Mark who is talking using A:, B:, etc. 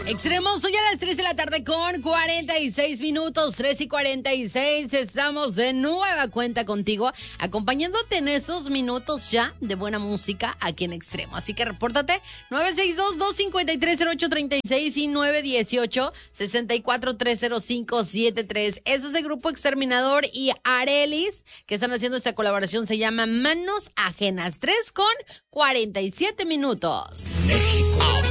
A: Extremos, hoy a las 3 de la tarde con 46 minutos, 3:46. Estamos de nueva cuenta contigo, acompañándote en esos minutos ya de buena música aquí en Extremo. Así que repórtate 962-253-0836 y 918-6430573. Eso es el Grupo Exterminador y Arelis, que están haciendo esta colaboración. Se llama Manos Ajenas. 3:47 minutos.
B: México.